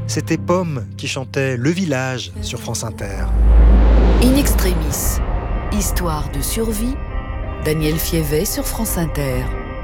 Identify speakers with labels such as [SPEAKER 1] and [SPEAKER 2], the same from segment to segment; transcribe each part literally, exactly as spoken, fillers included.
[SPEAKER 1] C'était Pomme qui chantait Le Village sur France Inter.
[SPEAKER 2] In extremis, histoire de survie, Daniel Fievet sur France Inter.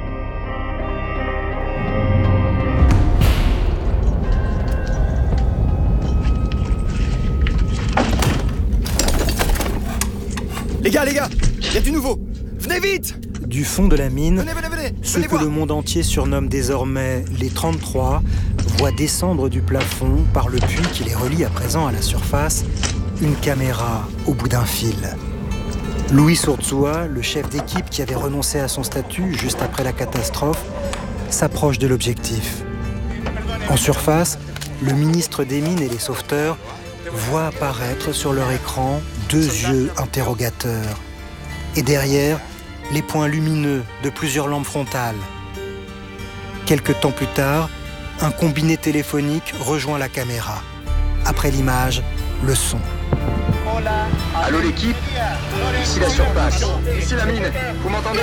[SPEAKER 3] Les gars, les gars, il y a du nouveau. Venez vite!
[SPEAKER 1] Du fond de la mine,
[SPEAKER 3] venez, venez, venez.
[SPEAKER 1] ceux
[SPEAKER 3] venez
[SPEAKER 1] que
[SPEAKER 3] voir.
[SPEAKER 1] le monde entier surnomme désormais les trente-trois voient descendre du plafond, par le puits qui les relie à présent à la surface, une caméra au bout d'un fil. Louis Urzúa, le chef d'équipe qui avait renoncé à son statut juste après la catastrophe, s'approche de l'objectif. En surface, le ministre des Mines et les sauveteurs voient apparaître sur leur écran deux yeux interrogateurs. Et derrière, les points lumineux de plusieurs lampes frontales. Quelques temps plus tard, un combiné téléphonique rejoint la caméra. Après l'image, le son.
[SPEAKER 4] Allô l'équipe? Ici la surface. Ici la mine. Vous m'entendez?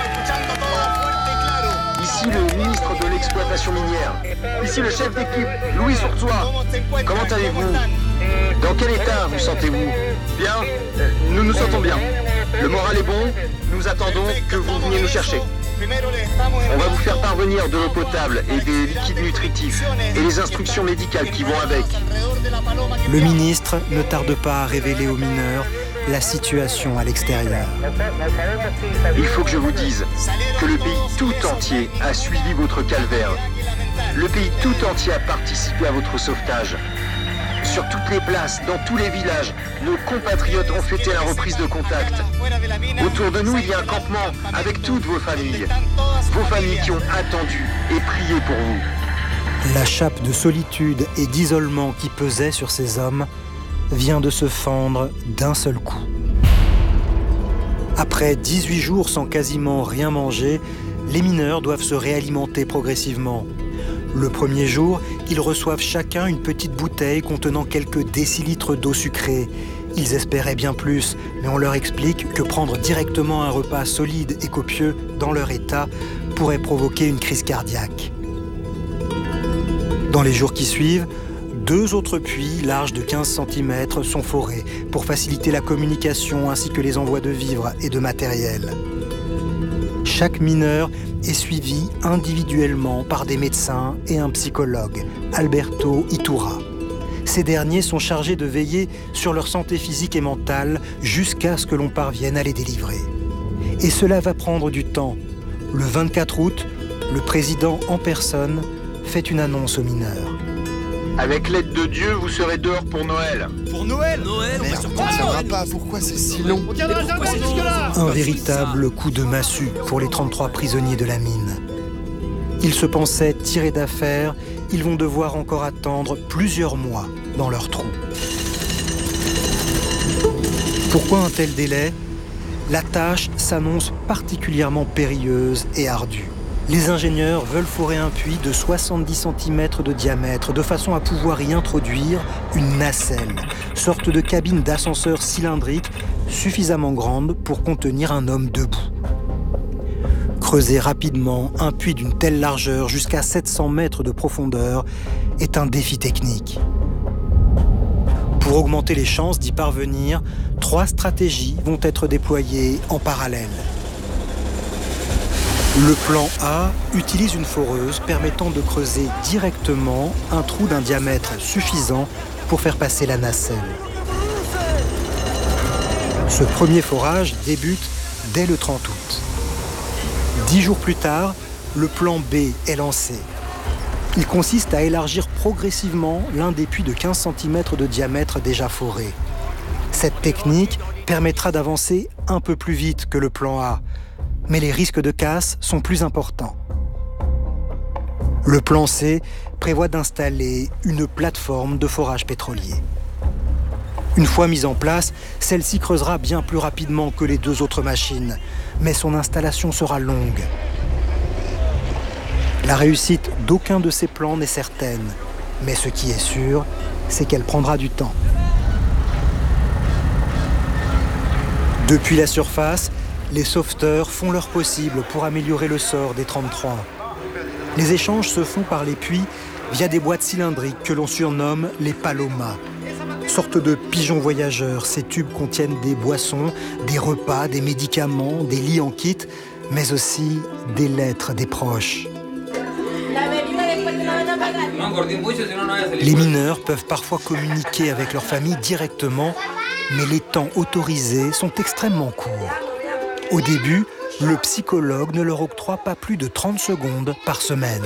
[SPEAKER 4] Ici le ministre de l'exploitation minière. Ici le chef d'équipe, Louis Urzúa. Comment allez-vous? Dans quel état vous sentez-vous? Bien? Nous nous sentons bien. Le moral est bon. Nous attendons que vous veniez nous chercher. On va vous faire parvenir de l'eau potable et des liquides nutritifs et les instructions médicales qui vont avec.
[SPEAKER 1] Le ministre ne tarde pas à révéler aux mineurs la situation à l'extérieur.
[SPEAKER 4] Il faut que je vous dise que le pays tout entier a suivi votre calvaire. Le pays tout entier a participé à votre sauvetage. Sur toutes les places, dans tous les villages, nos compatriotes ont fêté la reprise de contact. Autour de nous, il y a un campement avec toutes vos familles. Vos familles qui ont attendu et prié pour vous.
[SPEAKER 1] La chape de solitude et d'isolement qui pesait sur ces hommes vient de se fendre d'un seul coup. Après dix-huit jours sans quasiment rien manger, les mineurs doivent se réalimenter progressivement. Le premier jour, ils reçoivent chacun une petite bouteille contenant quelques décilitres d'eau sucrée. Ils espéraient bien plus, mais on leur explique que prendre directement un repas solide et copieux dans leur état pourrait provoquer une crise cardiaque. Dans les jours qui suivent, deux autres puits, larges de quinze centimètres, sont forés pour faciliter la communication ainsi que les envois de vivres et de matériel. Chaque mineur est suivi individuellement par des médecins et un psychologue, Alberto Iturra. Ces derniers sont chargés de veiller sur leur santé physique et mentale jusqu'à ce que l'on parvienne à les délivrer. Et cela va prendre du temps. Le vingt-quatre août, le président en personne fait une annonce aux mineurs.
[SPEAKER 4] Avec l'aide de Dieu, vous serez dehors pour Noël.
[SPEAKER 3] Pour Noël?
[SPEAKER 5] Noël, on va sur
[SPEAKER 3] On ne tiendra pas. Pourquoi c'est si long?
[SPEAKER 1] Un véritable coup de massue pour les trente-trois prisonniers de la mine. Ils se pensaient tirés d'affaire, ils vont devoir encore attendre plusieurs mois dans leur trou. Pourquoi un tel délai? La tâche s'annonce particulièrement périlleuse et ardue. Les ingénieurs veulent forer un puits de soixante-dix centimètres de diamètre de façon à pouvoir y introduire une nacelle, sorte de cabine d'ascenseur cylindrique suffisamment grande pour contenir un homme debout. Creuser rapidement un puits d'une telle largeur jusqu'à sept cents mètres de profondeur est un défi technique. Pour augmenter les chances d'y parvenir, trois stratégies vont être déployées en parallèle. Le plan A utilise une foreuse permettant de creuser directement un trou d'un diamètre suffisant pour faire passer la nacelle. Ce premier forage débute dès le trente août. Dix jours plus tard, le plan B est lancé. Il consiste à élargir progressivement l'un des puits de quinze centimètres de diamètre déjà forés. Cette technique permettra d'avancer un peu plus vite que le plan A, mais les risques de casse sont plus importants. Le plan C prévoit d'installer une plateforme de forage pétrolier. Une fois mise en place, celle-ci creusera bien plus rapidement que les deux autres machines, mais son installation sera longue. La réussite d'aucun de ces plans n'est certaine, mais ce qui est sûr, c'est qu'elle prendra du temps. Depuis la surface, les sauveteurs font leur possible pour améliorer le sort des trente-trois. Les échanges se font par les puits via des boîtes cylindriques que l'on surnomme les palomas. Sorte de pigeons voyageurs, ces tubes contiennent des boissons, des repas, des médicaments, des lits en kit, mais aussi des lettres des proches. Les mineurs peuvent parfois communiquer avec leur famille directement, mais les temps autorisés sont extrêmement courts. Au début, le psychologue ne leur octroie pas plus de trente secondes par semaine.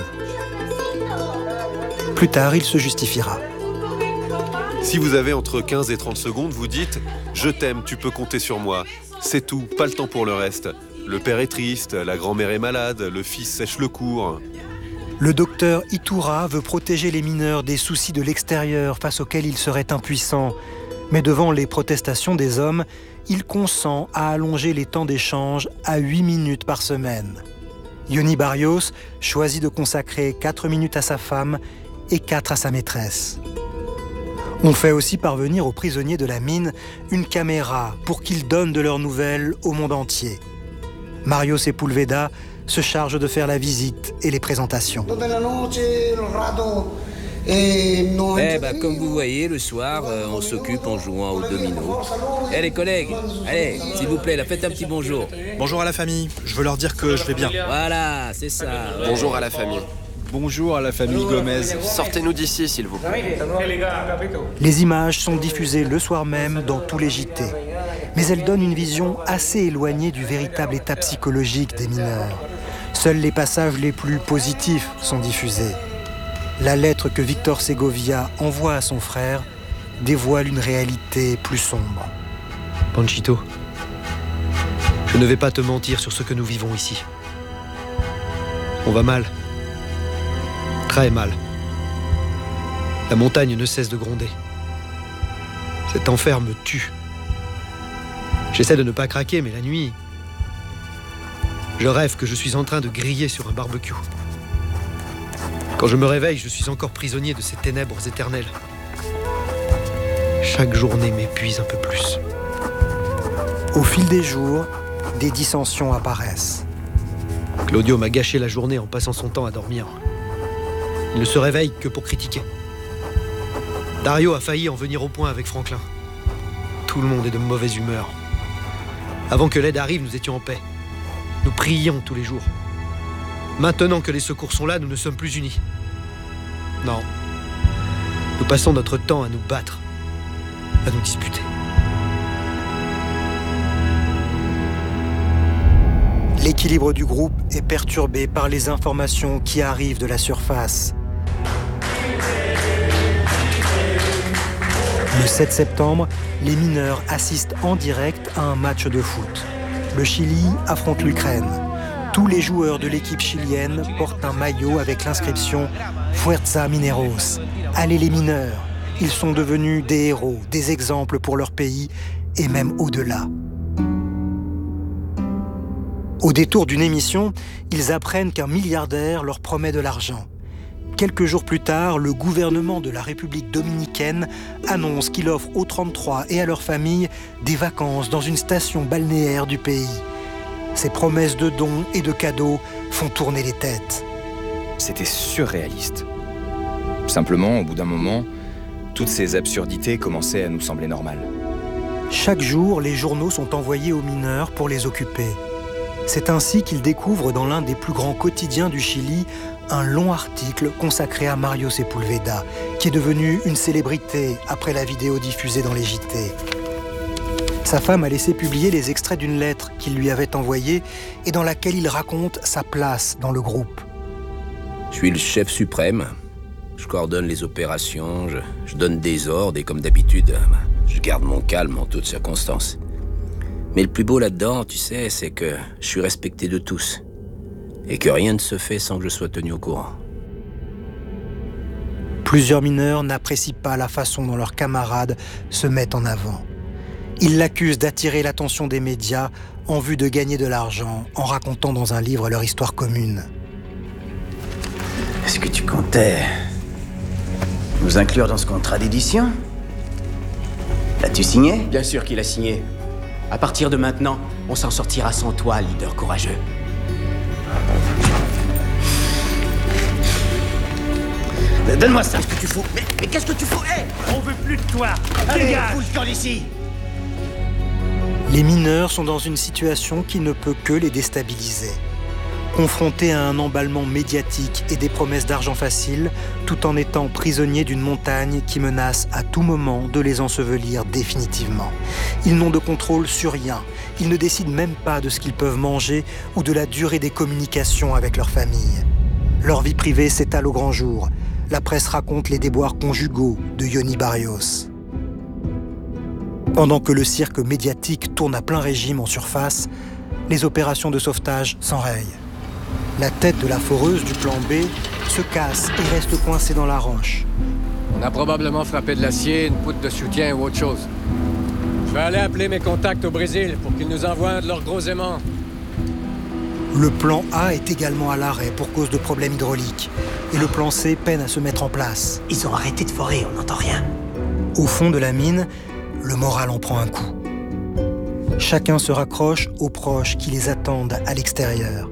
[SPEAKER 1] Plus tard, il se justifiera.
[SPEAKER 5] Si vous avez entre quinze et trente secondes, vous dites « Je t'aime, tu peux compter sur moi ». C'est tout, pas le temps pour le reste. Le père est triste, la grand-mère est malade, le fils sèche le cours.
[SPEAKER 1] Le docteur Itoura veut protéger les mineurs des soucis de l'extérieur face auxquels ils seraient impuissants. Mais devant les protestations des hommes, il consent à allonger les temps d'échange à huit minutes par semaine. Yoni Barrios choisit de consacrer quatre minutes à sa femme et quatre à sa maîtresse. On fait aussi parvenir aux prisonniers de la mine une caméra pour qu'ils donnent de leurs nouvelles au monde entier. Mario Sepulveda se charge de faire la visite et les présentations.
[SPEAKER 6] Eh ben, comme vous voyez, le soir, euh, on s'occupe en jouant au domino. Eh les collègues, allez, s'il vous plaît, là, faites un petit bonjour.
[SPEAKER 3] Bonjour à la famille, je veux leur dire que je vais bien.
[SPEAKER 6] Voilà, c'est ça. Ouais.
[SPEAKER 7] Bonjour à la famille.
[SPEAKER 8] Bonjour à la famille Gomez.
[SPEAKER 7] Sortez-nous d'ici, s'il vous plaît.
[SPEAKER 1] Les images sont diffusées le soir même dans tous les J T. Mais elles donnent une vision assez éloignée du véritable état psychologique des mineurs. Seuls les passages les plus positifs sont diffusés. La lettre que Victor Segovia envoie à son frère dévoile une réalité plus sombre.
[SPEAKER 9] Panchito, je ne vais pas te mentir sur ce que nous vivons ici. On va mal. Très mal. La montagne ne cesse de gronder. Cet enfer me tue. J'essaie de ne pas craquer, mais la nuit, je rêve que je suis en train de griller sur un barbecue. Quand je me réveille, je suis encore prisonnier de ces ténèbres éternelles. Chaque journée m'épuise un peu plus.
[SPEAKER 1] Au fil des jours, des dissensions apparaissent.
[SPEAKER 9] Claudio m'a gâché la journée en passant son temps à dormir. Il ne se réveille que pour critiquer. Dario a failli en venir au point avec Franklin. Tout le monde est de mauvaise humeur. Avant que l'aide arrive, nous étions en paix. Nous prions tous les jours. Maintenant que les secours sont là, nous ne sommes plus unis. Non. Nous passons notre temps à nous battre, à nous disputer.
[SPEAKER 1] L'équilibre du groupe est perturbé par les informations qui arrivent de la surface. Le sept septembre, les mineurs assistent en direct à un match de foot. Le Chili affronte l'Ukraine. Tous les joueurs de l'équipe chilienne portent un maillot avec l'inscription « Fuerza Mineros ». Allez les mineurs, ils sont devenus des héros, des exemples pour leur pays et même au-delà. Au détour d'une émission, ils apprennent qu'un milliardaire leur promet de l'argent. Quelques jours plus tard, le gouvernement de la République dominicaine annonce qu'il offre aux trente-trois et à leurs familles des vacances dans une station balnéaire du pays. Ces promesses de dons et de cadeaux font tourner les têtes.
[SPEAKER 10] C'était surréaliste. Simplement, au bout d'un moment, toutes ces absurdités commençaient à nous sembler normales.
[SPEAKER 1] Chaque jour, les journaux sont envoyés aux mineurs pour les occuper. C'est ainsi qu'ils découvrent dans l'un des plus grands quotidiens du Chili un long article consacré à Mario Sepulveda, qui est devenu une célébrité après la vidéo diffusée dans les J T. Sa femme a laissé publier les extraits d'une lettre qu'il lui avait envoyée et dans laquelle il raconte sa place dans le groupe.
[SPEAKER 6] Je suis le chef suprême. Je coordonne les opérations, je, je donne des ordres et comme d'habitude, je garde mon calme en toutes circonstances. Mais le plus beau là-dedans, tu sais, c'est que je suis respecté de tous et que rien ne se fait sans que je sois tenu au courant.
[SPEAKER 1] Plusieurs mineurs n'apprécient pas la façon dont leurs camarades se mettent en avant. Ils l'accusent d'attirer l'attention des médias en vue de gagner de l'argent en racontant dans un livre leur histoire commune.
[SPEAKER 11] Est-ce que tu comptais nous inclure dans ce contrat d'édition? L'as-tu signé?
[SPEAKER 12] Bien sûr qu'il a signé. À partir de maintenant, on s'en sortira sans toi, leader courageux.
[SPEAKER 11] Donne-moi ça.
[SPEAKER 12] Qu'est-ce que tu fous?
[SPEAKER 11] Mais, mais qu'est-ce que tu fous? Hé,
[SPEAKER 12] On veut plus de toi.
[SPEAKER 11] allez,
[SPEAKER 12] Dégage.
[SPEAKER 11] bouge dans d'ici.
[SPEAKER 1] Les mineurs sont dans une situation qui ne peut que les déstabiliser. Confrontés à un emballement médiatique et des promesses d'argent facile, tout en étant prisonniers d'une montagne qui menace à tout moment de les ensevelir définitivement. Ils n'ont de contrôle sur rien. Ils ne décident même pas de ce qu'ils peuvent manger ou de la durée des communications avec leur famille. Leur vie privée s'étale au grand jour. La presse raconte les déboires conjugaux de Yoni Barrios. Pendant que le cirque médiatique tourne à plein régime en surface, les opérations de sauvetage s'enrayent. La tête de la foreuse du plan B se casse et reste coincée dans la roche.
[SPEAKER 13] On a probablement frappé de l'acier, une poutre de soutien ou autre chose. Je vais aller appeler mes contacts au Brésil pour qu'ils nous envoient un de leurs gros aimants.
[SPEAKER 1] Le plan A est également à l'arrêt pour cause de problèmes hydrauliques. Et le plan C peine à se mettre en place.
[SPEAKER 11] Ils ont arrêté de forer, on n'entend rien.
[SPEAKER 1] Au fond de la mine, le moral en prend un coup. Chacun se raccroche aux proches qui les attendent à l'extérieur.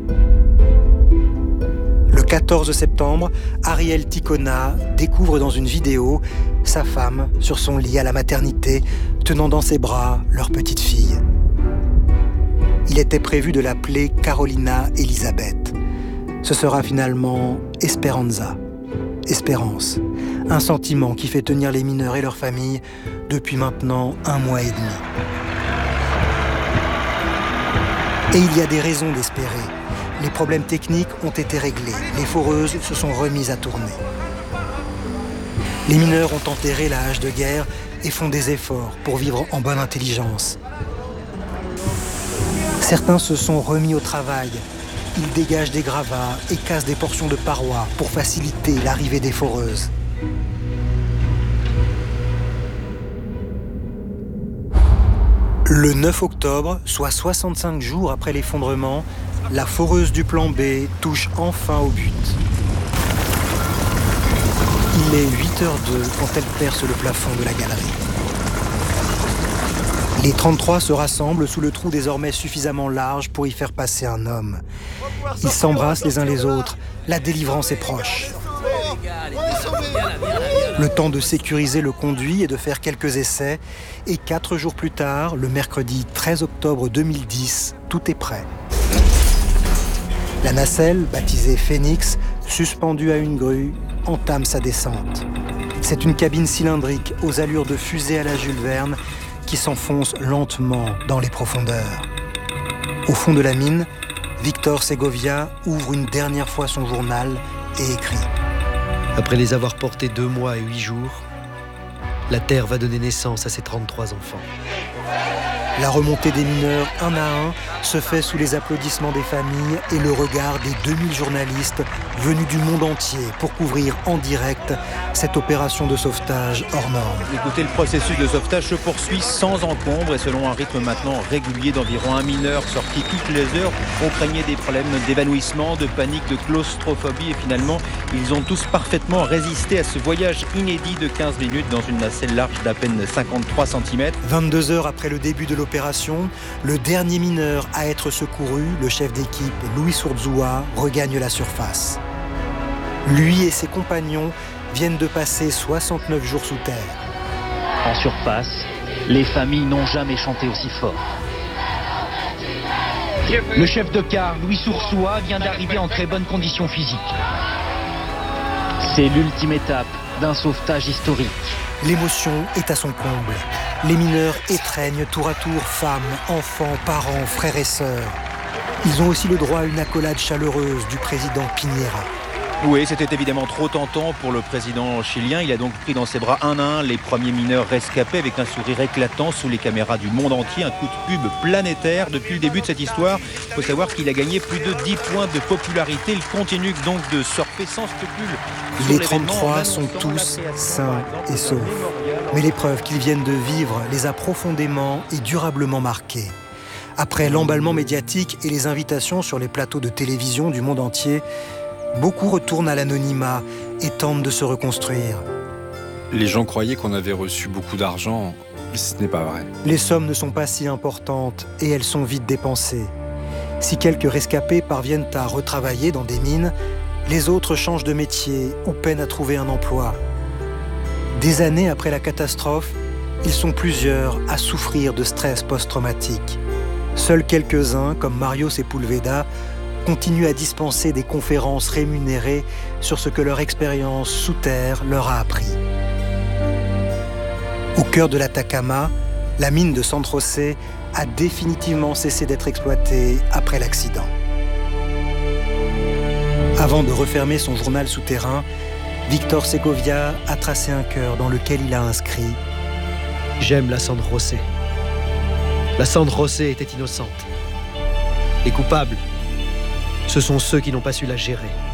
[SPEAKER 1] Le quatorze septembre, Ariel Ticona découvre dans une vidéo sa femme sur son lit à la maternité, tenant dans ses bras leur petite fille. Il était prévu de l'appeler Carolina Elisabeth. Ce sera finalement Esperanza, Espérance, un sentiment qui fait tenir les mineurs et leurs familles depuis maintenant un mois et demi. Et il y a des raisons d'espérer. Les problèmes techniques ont été réglés, les foreuses se sont remises à tourner. Les mineurs ont enterré la hache de guerre et font des efforts pour vivre en bonne intelligence. Certains se sont remis au travail. Ils dégagent des gravats et cassent des portions de parois pour faciliter l'arrivée des foreuses. Le neuf octobre, soit soixante-cinq jours après l'effondrement, la foreuse du plan B touche enfin au but. Il est huit heures zéro deux quand elle perce le plafond de la galerie. Les trente-trois se rassemblent sous le trou désormais suffisamment large pour y faire passer un homme. Ils s'embrassent les uns les autres. La délivrance est proche. Le temps de sécuriser le conduit et de faire quelques essais. Et quatre jours plus tard, le mercredi treize octobre deux mille dix, tout est prêt. La nacelle, baptisée Phoenix, suspendue à une grue, entame sa descente. C'est une cabine cylindrique aux allures de fusée à la Jules Verne qui s'enfonce lentement dans les profondeurs. Au fond de la mine, Victor Segovia ouvre une dernière fois son journal et écrit.
[SPEAKER 9] Après les avoir portés deux mois et huit jours, la Terre va donner naissance à ses trente-trois enfants.
[SPEAKER 1] La remontée des mineurs, un à un, se fait sous les applaudissements des familles et le regard des deux mille journalistes venus du monde entier pour couvrir en direct cette opération de sauvetage hors norme.
[SPEAKER 14] Écoutez, le processus de sauvetage se poursuit sans encombre et selon un rythme maintenant régulier d'environ un mineur sorti toutes les heures. On craignait des problèmes d'évanouissement, de panique, de claustrophobie et finalement, ils ont tous parfaitement résisté à ce voyage inédit de quinze minutes dans une nacelle large d'à peine cinquante-trois centimètres.
[SPEAKER 1] vingt-deux heures après le début de l'opération, le dernier mineur à être secouru, le chef d'équipe Louis Urzúa, regagne la surface. Lui et ses compagnons viennent de passer soixante-neuf jours sous terre.
[SPEAKER 15] En surface, les familles n'ont jamais chanté aussi fort. Le chef de quart, Louis Urzúa, vient d'arriver en très bonne condition physique. C'est l'ultime étape d'un sauvetage historique.
[SPEAKER 1] L'émotion est à son comble. Les mineurs étreignent tour à tour femmes, enfants, parents, frères et sœurs. Ils ont aussi le droit à une accolade chaleureuse du président Piñera.
[SPEAKER 14] Oui, c'était évidemment trop tentant pour le président chilien. Il a donc pris dans ses bras un à un les premiers mineurs rescapés avec un sourire éclatant sous les caméras du monde entier. Un coup de pub planétaire depuis le début de cette histoire. Il faut savoir qu'il a gagné plus de dix points de popularité. Il continue donc de surfer sans scrupule.
[SPEAKER 1] Les trente-trois sont tous sains et saufs. Mais l'épreuve qu'ils viennent de vivre les a profondément et durablement marqués. Après l'emballement médiatique et les invitations sur les plateaux de télévision du monde entier, beaucoup retournent à l'anonymat et tentent de se reconstruire.
[SPEAKER 8] Les gens croyaient qu'on avait reçu beaucoup d'argent, mais ce n'est pas vrai.
[SPEAKER 1] Les sommes ne sont pas si importantes et elles sont vite dépensées. Si quelques rescapés parviennent à retravailler dans des mines, les autres changent de métier ou peinent à trouver un emploi. Des années après la catastrophe, ils sont plusieurs à souffrir de stress post-traumatique. Seuls quelques-uns, comme Mario Sepulveda, continuent à dispenser des conférences rémunérées sur ce que leur expérience sous terre leur a appris. Au cœur de l'Atacama, la mine de San José a définitivement cessé d'être exploitée après l'accident. Avant de refermer son journal souterrain, Victor Segovia a tracé un cœur dans lequel il a inscrit «
[SPEAKER 9] J'aime la San José. La San José était innocente. Les coupables, ce sont ceux qui n'ont pas su la gérer.